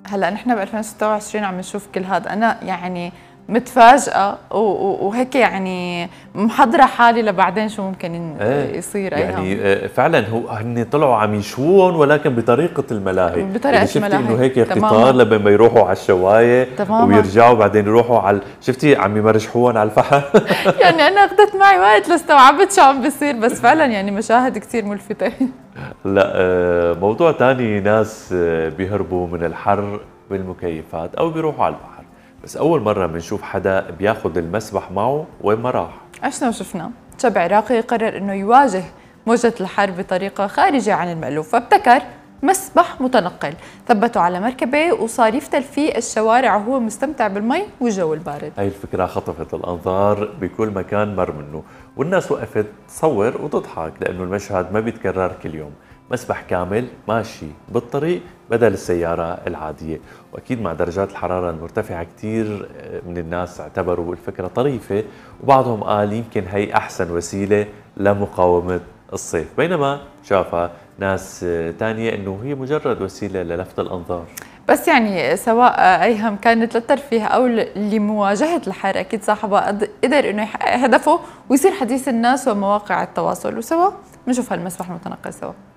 هلا نحن ب 2026 عم نشوف كل هذا، انا يعني متفاجئه وهيك يعني محضره حالي لبعدين شو ممكن يصير يعني فعلا هن طلعوا عم يشوون ولكن بطريقه الملاهي، بطريقه يعني شفتي الملاهي انه هيك قطار لما ما يروحوا على الشوايه ويرجعوا بعدين يروحوا على شفتي عم يمرجحوهم على الفحم. يعني انا اخذت معي وقت لاستوعبت شو عم بيصير، بس فعلا يعني مشاهد كثير ملفته. لا موضوع ثاني، ناس بيهربوا من الحر بالمكيفات او بيروحوا على البحر، بس اول مره بنشوف حدا بياخذ المسبح معه وين ما راح. عشنا وشفنا شاب عراقي قرر انه يواجه موجة الحر بطريقة خارجة عن المألوف، فابتكر مسبح متنقل ثبته على مركبة وصار يفتل فيه الشوارع وهو مستمتع بالمي والجو البارد. هاي الفكرة خطفت الأنظار بكل مكان مر منه، والناس وقفت تصور وتضحك لأنه المشهد ما بيتكرر كل يوم. مسبح كامل ماشي بالطريق بدل السيارة العادية، وأكيد مع درجات الحرارة المرتفعة كتير من الناس اعتبروا الفكرة طريفة، وبعضهم قال يمكن هي أحسن وسيلة لمقاومة الصيف، بينما شافها ناس تانية أنه هي مجرد وسيلة للفت الأنظار. بس يعني سواء أيهم كانت للترفيه أو لمواجهة الحر، أكيد صاحبها قدر إنه يحقق هدفه ويصير حديث الناس ومواقع التواصل، وسوا بنشوف هالمسبح المتنقل سوا.